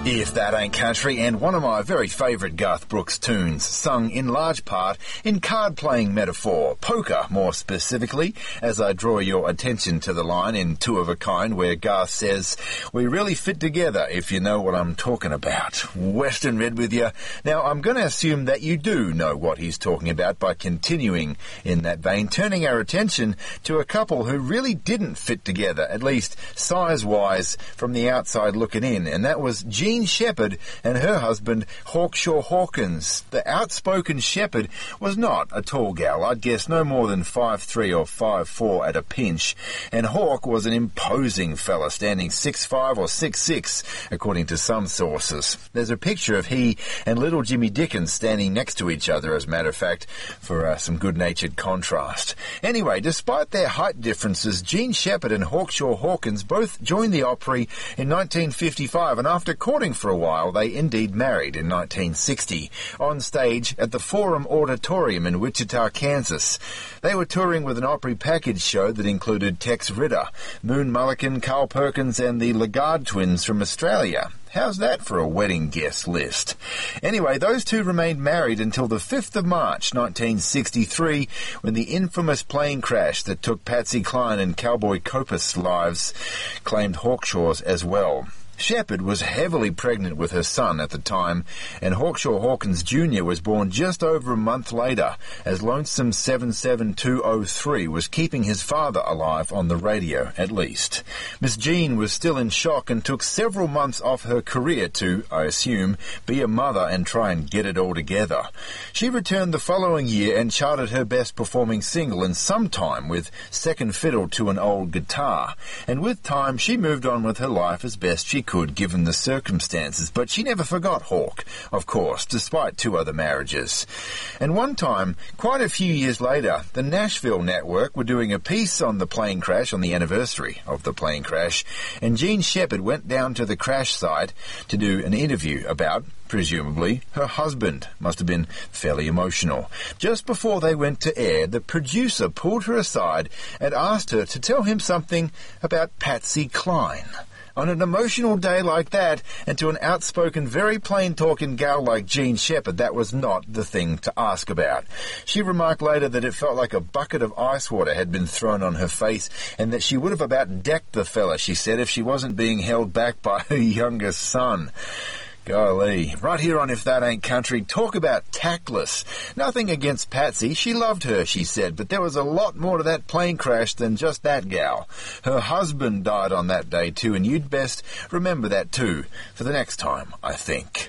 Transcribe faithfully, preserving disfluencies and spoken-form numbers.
If That Ain't Country, and one of my very favourite Garth Brooks tunes, sung in large part in card-playing metaphor, poker more specifically, as I draw your attention to the line in Two of a Kind where Garth says, "We really fit together, if you know what I'm talking about." Western Red with you. Now, I'm going to assume that you do know what he's talking about by continuing in that vein, turning our attention to a couple who really didn't fit together, at least size-wise, from the outside looking in, and that was Jean Shepherd and her husband Hawkshaw Hawkins. The outspoken Shepherd was not a tall gal, I'd guess no more than five three or five four at a pinch, and Hawk was an imposing fella, standing six five or six six, according to some sources. There's a picture of he and little Jimmy Dickens standing next to each other, as a matter of fact, for uh, some good-natured contrast. Anyway, despite their height differences, Jean Shepherd and Hawkshaw Hawkins both joined the Opry in nineteen fifty-five, and after courting for a while, they indeed married in nineteen sixty, on stage at the Forum Auditorium in Wichita, Kansas. They were touring with an Opry package show that included Tex Ritter, Moon Mullican, Carl Perkins, and the Lagarde twins from Australia. How's that for a wedding guest list? Anyway, those two remained married until the fifth of March, nineteen sixty-three, when the infamous plane crash that took Patsy Cline and Cowboy Copas' lives claimed Hawkshaw's as well. Shepherd was heavily pregnant with her son at the time, and Hawkshaw Hawkins Junior was born just over a month later, as Lonesome seven seven two oh three was keeping his father alive on the radio, at least. Miss Jean was still in shock and took several months off her career to, I assume, be a mother and try and get it all together. She returned the following year and charted her best performing single in some time with Second Fiddle to an Old Guitar, and with time she moved on with her life as best she could given the circumstances, but she never forgot Hawk, of course, despite two other marriages. And one time, quite a few years later, the Nashville Network were doing a piece on the plane crash, on the anniversary of the plane crash, and Jean Shepherd went down to the crash site to do an interview about, presumably, her husband. Must have been fairly emotional. Just before they went to air, the producer pulled her aside and asked her to tell him something about Patsy Cline. On an emotional day like that, and to an outspoken, very plain-talking gal like Jean Shepherd, that was not the thing to ask about. She remarked later that it felt like a bucket of ice water had been thrown on her face, and that she would have about decked the fella, she said, if she wasn't being held back by her youngest son. Golly. Right here on If That Ain't Country, talk about tactless. Nothing against Patsy. She loved her, she said, but there was a lot more to that plane crash than just that gal. Her husband died on that day too, and you'd best remember that too for the next time, I think.